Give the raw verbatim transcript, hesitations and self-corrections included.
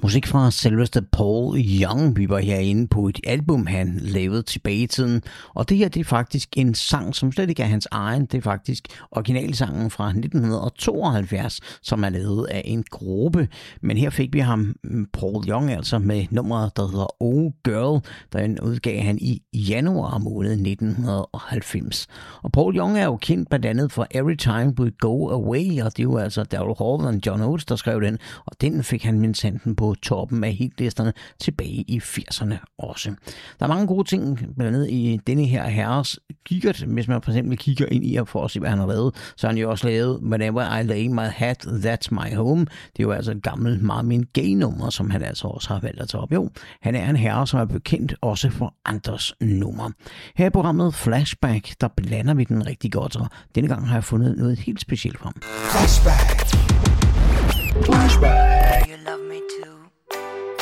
Musik fra selveste Paul Young. Vi var herinde på et album, han lavede tilbage i tiden. Og det her, det er faktisk en sang, som slet ikke er hans egen. Det er faktisk originalsangen fra nitten tooghalvfjerds, som er lavet af en gruppe. Men her fik vi ham, Paul Young, altså med nummeret, der hedder Oh Girl. Der udgav han i januar måned nitten halvfems. Og Paul Young er jo kendt blandt andet for Every Time We Go Away. Og det er jo altså Daryl Hall og John Oates, der skrev den. Og den fik han mindst handen på toppen af hitlisterne tilbage i firserne også. Der er mange gode ting, blandt andet i denne her herres kikkert. Hvis man for eksempel kigger ind i for at se, hvad han har lavet, så har han jo også lavet Whenever I Lay My Hat, That's My Home. Det er jo altså et gammelt Marvin Gaye-nummer, som han altså også har valgt at tage op. Jo, han er en herre, som er bekendt også for andres numre. Her i programmet Flashback, der blander vi den rigtig godt, og denne gang har jeg fundet noget helt specielt frem. Flashback. Flashback. You love me too.